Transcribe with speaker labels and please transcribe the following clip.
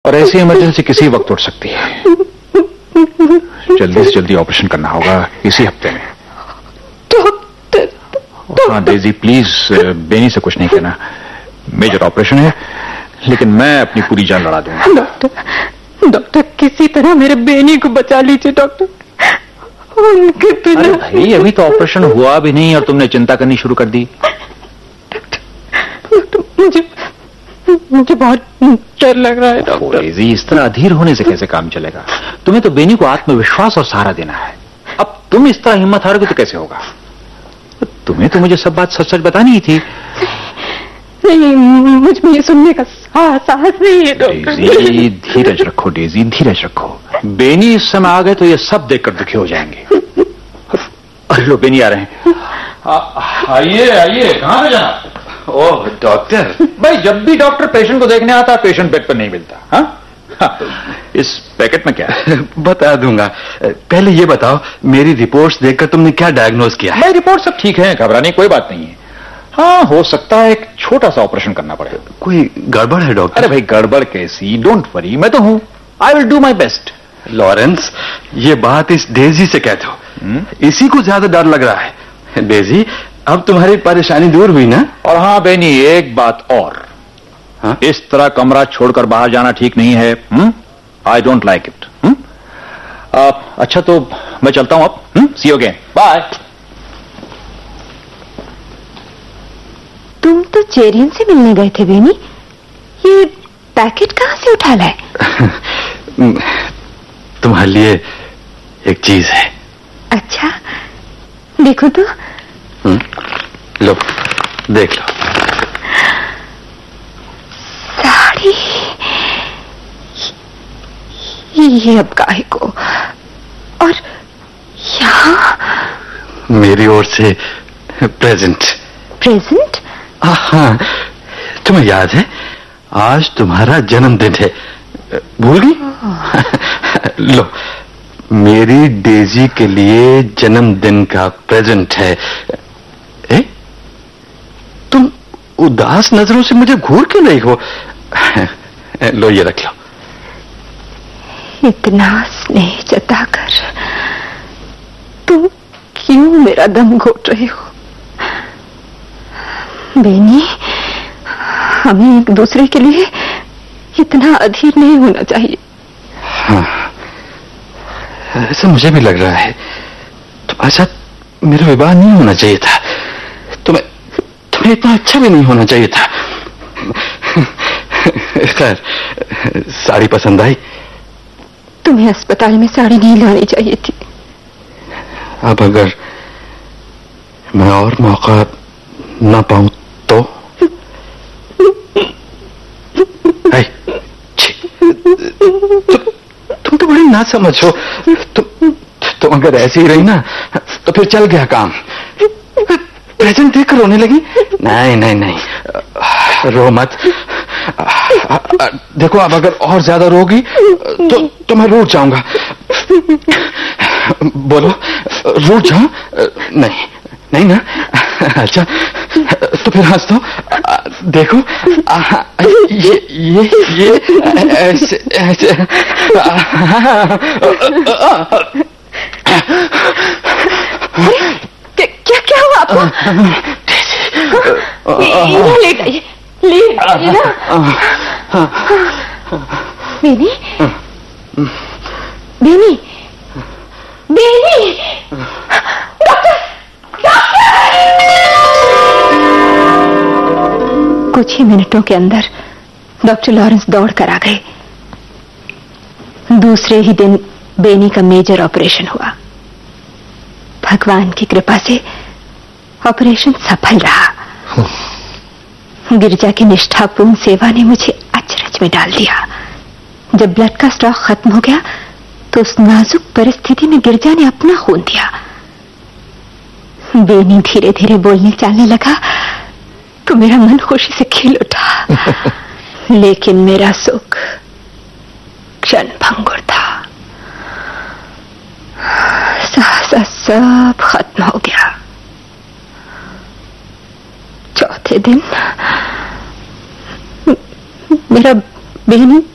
Speaker 1: और ऐसी इमरजेंसी किसी वक्त उठ सकती है। जल्दी से जल्दी ऑपरेशन करना होगा इसी हफ्ते में।
Speaker 2: डॉक्टर।
Speaker 1: हाँ डेजी प्लीज, बेनी से कुछ नहीं कहना। मेजर ऑपरेशन है, लेकिन मैं अपनी पूरी जान लड़ा दूंगा।
Speaker 2: डॉक्टर किसी तरह मेरे बेनी को बचा लीजिए डॉक्टर। उनके बिना।
Speaker 1: अरे भाई अभी तो ऑपरेशन हुआ भी नहीं और तुमने चिंता करनी शुरू कर दी।
Speaker 2: डॉक्टर मुझे बहुत डर लग रहा है डॉक्टर।
Speaker 1: डेजी इस तरह अधीर होने से कैसे काम चलेगा? तुम्हें तो बेनी को आत्मविश्वास और सहारा देना है। अब तुम इस तरह हिम्मत हारोगे तो कैसे होगा? तुम्हें तो मुझे सब बात सच सच बतानी ही थी।
Speaker 2: नहीं, मुझ में ये सुनने का साहस नहीं है डॉक्टर।
Speaker 1: डेजी धीरज रखो, डेजी धीरज रखो। बेनी इस समय आ गए तो ये सब देखकर दुखी हो जाएंगे। अरे लो बेनी आ रहे हैं। आइए आइए, कहां पे जाना?
Speaker 3: ओह डॉक्टर।
Speaker 1: भाई जब भी डॉक्टर पेशेंट को देखने आता है पेशेंट बेड पर नहीं मिलता। हाँ? इस पैकेट में क्या है?
Speaker 3: बता दूंगा। पहले ये बताओ, मेरी रिपोर्ट्स देखकर तुमने क्या डायग्नोज किया है?
Speaker 1: भाई रिपोर्ट सब ठीक है, घबराने की कोई बात नहीं है। हाँ हो सकता है एक छोटा सा ऑपरेशन करना पड़े।
Speaker 3: कोई गड़बड़ है डॉक्टर?
Speaker 1: अरे भाई गड़बड़ कैसी, डोंट वरी, मैं तो हूं। I will do my best.
Speaker 3: Lawrence, ये बात इस डेजी से कह दो। इसी को ज्यादा डर लग रहा है। डेजी, अब तुम्हारी परेशानी दूर हुई ना?
Speaker 1: और हाँ बेनी, एक बात और।
Speaker 3: हाँ?
Speaker 1: इस तरह कमरा छोड़कर बाहर जाना ठीक नहीं है। I don't like it. अच्छा तो मैं चलता हूं अब। सी यू अगेन, बाय।
Speaker 2: तुम तो चेरियन से मिलने गए थे बेनी, ये पैकेट कहां से उठा लाए?
Speaker 3: तुम्हारे लिए एक चीज है।
Speaker 2: अच्छा देखो तो।
Speaker 3: लो देख लो।
Speaker 2: साड़ी। ये अब काहे को? और यहाँ
Speaker 3: मेरी ओर से प्रेजेंट।
Speaker 2: प्रेजेंट?
Speaker 3: हाँ, तुम्हें याद है आज तुम्हारा जन्मदिन है, भूल गई? लो, मेरी डेजी के लिए जन्मदिन का प्रेजेंट है। तुम उदास नजरों से मुझे घूर क्यों नहीं हो? लो ये रख लो।
Speaker 2: इतना स्नेह जताकर तुम क्यों मेरा दम घोट रहे हो? बेनी, हमें एक दूसरे के लिए इतना अधीर नहीं होना चाहिए।
Speaker 3: हाँ, ऐसा मुझे भी लग रहा है। तुम्हारे साथ मेरा विवाह नहीं होना चाहिए था। तुम्हें इतना अच्छा भी नहीं होना चाहिए था। खैर, साड़ी पसंद आई?
Speaker 2: तुम्हें अस्पताल में साड़ी नहीं लानी चाहिए थी।
Speaker 3: अब अगर मैं और मौका ना पाऊं तो? तुम तो बड़ी ना समझो। तुम अगर ऐसी ही रही ना तो फिर चल गया काम। प्रेजेंट देखकर रोने लगी? नहीं नहीं नहीं, रो मत। देखो अब अगर और ज्यादा रोगी तो मैं रूठ जाऊंगा। बोलो, रूठ जाऊं? नहीं नहीं ना? अच्छा तो फिर हंस दो। देखो ये ऐसे ऐसे।
Speaker 2: क्या हुआ आपको? ले जाइए, ले जाइए ना। बेनी, बेनी, बेनी, डॉक्टर, कुछ ही मिनटों के अंदर डॉक्टर लॉरेंस दौड़ कर आ गए। दूसरे ही दिन बेनी का मेजर ऑपरेशन हुआ। भगवान की कृपा से ऑपरेशन सफल रहा। गिरजा की निष्ठापूर्ण सेवा ने मुझे अचरज में डाल दिया। जब ब्लड का स्टॉक खत्म हो गया तो उस नाजुक परिस्थिति में गिरजा ने अपना खून दिया। बेनी धीरे धीरे बोलने चालने लगा तो मेरा मन खुशी से खिल उठा। लेकिन मेरा सुख क्षणभंगुर था। सहसा सब खत्म हो गया। चौथे दिन मेरा बेनी